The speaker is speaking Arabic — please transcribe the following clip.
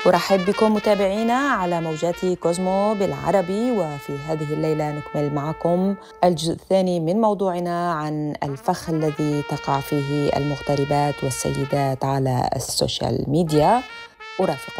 أرحب بكم متابعينا على موجات كوزمو بالعربي، وفي هذه الليلة نكمل معكم الجزء الثاني من موضوعنا عن الفخ الذي تقع فيه المغتربات والسيدات على السوشيال ميديا. أرافق